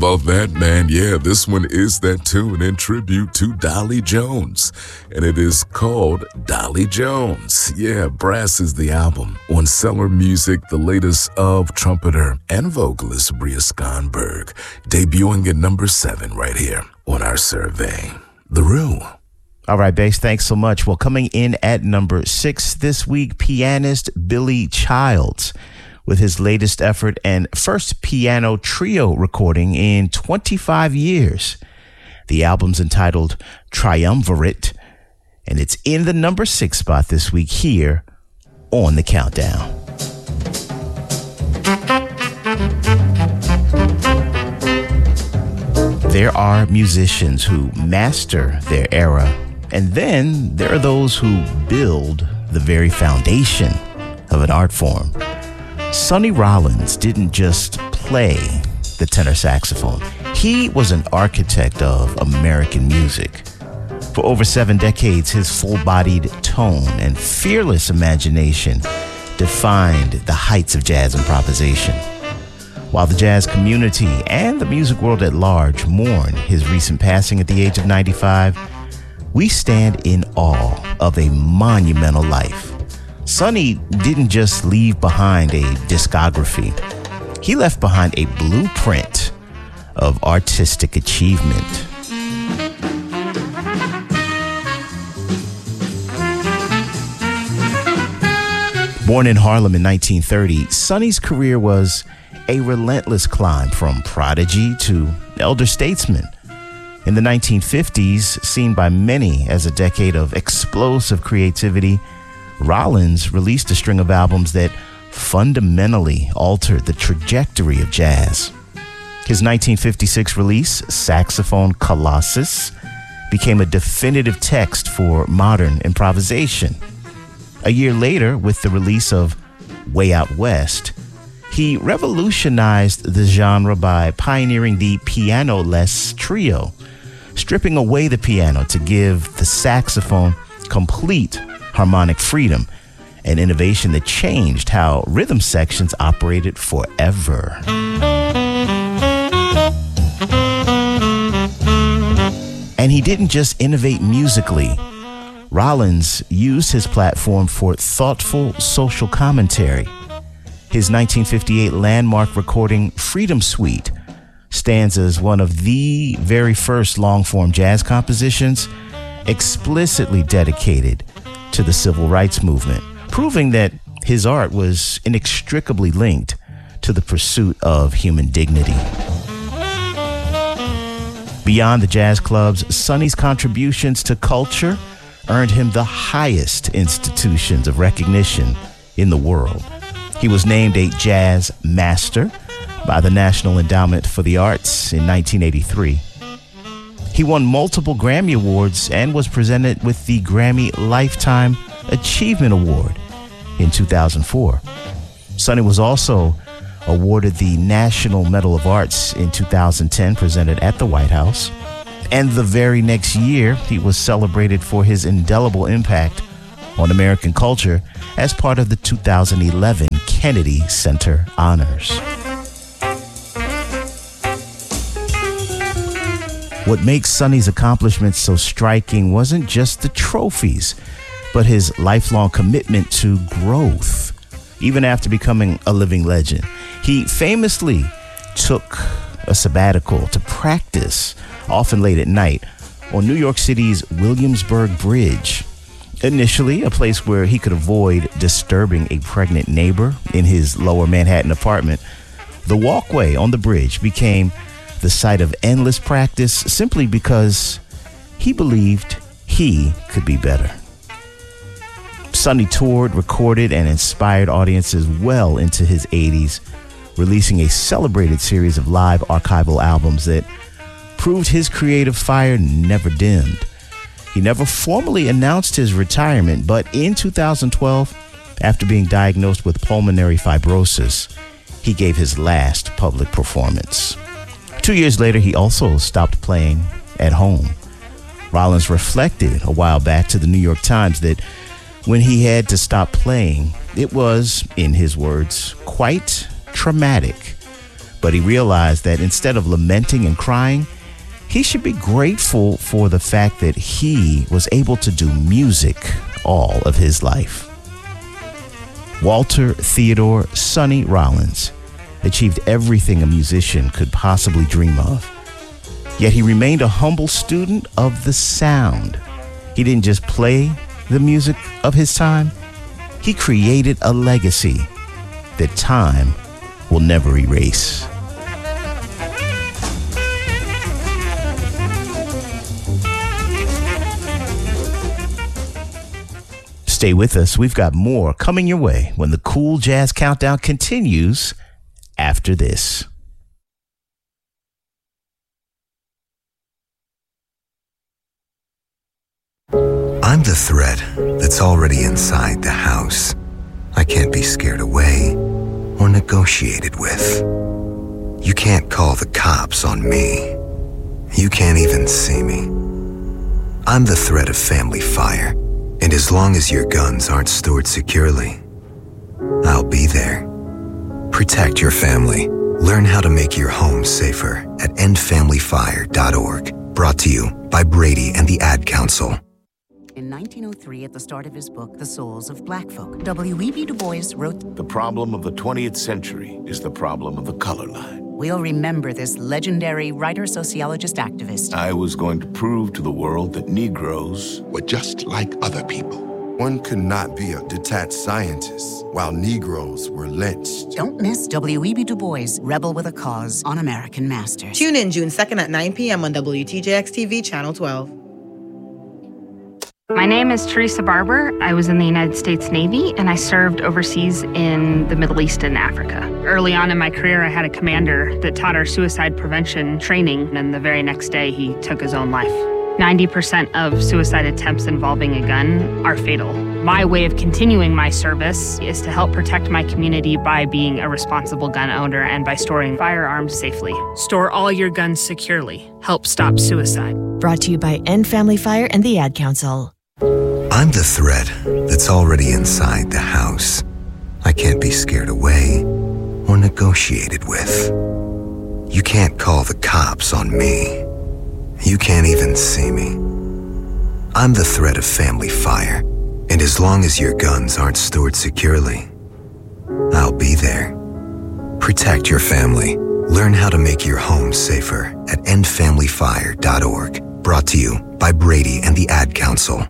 about that, man? Yeah, this one is that tune in tribute to Dolly Jones, and it is called Dolly Jones. Yeah, Brass is the album. On Cellar Music, the latest of trumpeter and vocalist Bria Skonberg, debuting at number 7 right here on our survey. The Rue. All right, Bass, thanks so much. Well, coming in at number 6 this week, pianist Billy Childs with his latest effort and first piano trio recording in 25 years. The album's entitled Triumvirate, and it's in the number 6 spot this week here on The Countdown. There are musicians who master their era, and then there are those who build the very foundation of an art form. Sonny Rollins didn't just play the tenor saxophone. He was an architect of American music. For over 7 decades, his full-bodied tone and fearless imagination defined the heights of jazz improvisation. While the jazz community and the music world at large mourn his recent passing at the age of 95, we stand in awe of a monumental life. Sonny didn't just leave behind a discography. He left behind a blueprint of artistic achievement. Born in Harlem in 1930, Sonny's career was a relentless climb from prodigy to elder statesman. In the 1950s, seen by many as a decade of explosive creativity, Rollins released a string of albums that fundamentally altered the trajectory of jazz. His 1956 release, Saxophone Colossus, became a definitive text for modern improvisation. A year later, with the release of Way Out West, he revolutionized the genre by pioneering the piano-less trio, stripping away the piano to give the saxophone complete harmonic freedom, an innovation that changed how rhythm sections operated forever. And he didn't just innovate musically. Rollins used his platform for thoughtful social commentary. His 1958 landmark recording, Freedom Suite, stands as one of the very first long-form jazz compositions explicitly dedicated to the civil rights movement, proving that his art was inextricably linked to the pursuit of human dignity. Beyond the jazz clubs, Sonny's contributions to culture earned him the highest institutions of recognition in the world. He was named a Jazz Master by the National Endowment for the Arts in 1983. He won multiple Grammy Awards and was presented with the Grammy Lifetime Achievement Award in 2004. Sonny was also awarded the National Medal of Arts in 2010, presented at the White House. And the very next year, he was celebrated for his indelible impact on American culture as part of the 2011 Kennedy Center Honors. What makes Sonny's accomplishments so striking wasn't just the trophies, but his lifelong commitment to growth. Even after becoming a living legend, he famously took a sabbatical to practice, often late at night, on New York City's Williamsburg Bridge. Initially, a place where he could avoid disturbing a pregnant neighbor in his lower Manhattan apartment, the walkway on the bridge became the site of endless practice simply because he believed he could be better. Sonny toured, recorded, and inspired audiences well into his 80s, releasing a celebrated series of live archival albums that proved his creative fire never dimmed. He never formally announced his retirement, but in 2012, after being diagnosed with pulmonary fibrosis, he gave his last public performance. 2 years later, he also stopped playing at home. Rollins reflected a while back to the New York Times that when he had to stop playing, it was, in his words, quite traumatic. But he realized that instead of lamenting and crying, he should be grateful for the fact that he was able to do music all of his life. Walter Theodore Sonny Rollins achieved everything a musician could possibly dream of. Yet he remained a humble student of the sound. He didn't just play the music of his time, he created a legacy that time will never erase. Stay with us. We've got more coming your way when the Cool Jazz Countdown continues after this. I'm the thread that's already inside the house. I can't be scared away or negotiated with. You can't call the cops on me. You can't even see me. I'm the thread of family fire, and as long as your guns aren't stored securely, I'll be there. Protect your family. Learn how to make your home safer at endfamilyfire.org. Brought to you by Brady and the Ad Council. In 1903, at the start of his book, The Souls of Black Folk, W.E.B. Du Bois wrote, "The problem of the 20th century is the problem of the color line." We'll remember this legendary writer, sociologist, activist. I was going to prove to the world that Negroes were just like other people. One could not be a detached scientist while Negroes were lynched. Don't miss W.E.B. Du Bois, Rebel with a Cause on American Masters. Tune in June 2nd at 9 p.m. on WTJX-TV, Channel 12. My name is Teresa Barber. I was in the United States Navy, and I served overseas in the Middle East and Africa. Early on in my career, I had a commander that taught our suicide prevention training, and the very next day, he took his own life. 90% of suicide attempts involving a gun are fatal. My way of continuing my service is to help protect my community by being a responsible gun owner and by storing firearms safely. Store all your guns securely. Help stop suicide. Brought to you by End Family Fire and the Ad Council. I'm the thread that's already inside the house. I can't be scared away or negotiated with. You can't call the cops on me. You can't even see me. I'm the thread of family fire, and as long as your guns aren't stored securely, I'll be there. Protect your family. Learn how to make your home safer at endfamilyfire.org. Brought to you by Brady and the Ad Council.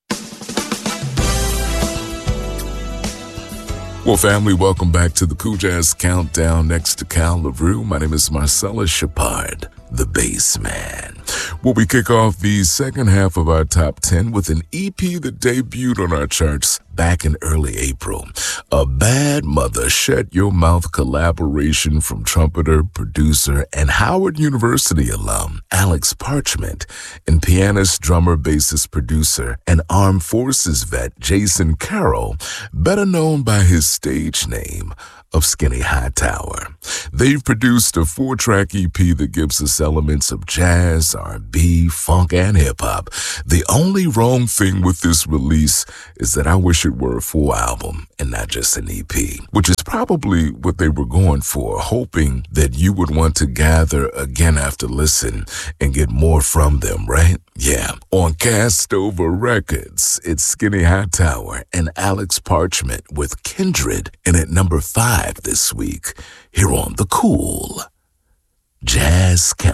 Well, family, welcome back to the Cool Jazz Countdown next to Cal LaRue. My name is Marcellus Shepard, the bass man. Well, we kick off the second half of our top 10 with an EP that debuted on our charts back in early April. A Bad Mother Shut Your Mouth collaboration from trumpeter, producer, and Howard University alum Alex Parchment and pianist, drummer, bassist, producer, and Armed Forces vet Jason Carroll, better known by his stage name of Skinny Hightower. They've produced a 4-track EP that gives us elements of jazz, R&B, funk, and hip-hop. The only wrong thing with this release is that I wish it were a full album and not just an EP, which is probably what they were going for, hoping that you would want to gather again after listen and get more from them, right? Yeah. On Castover Records, it's Skinny Hightower and Alex Parchment with Kindred, and at number 5 this week, here on the Cool Jazz Countdown.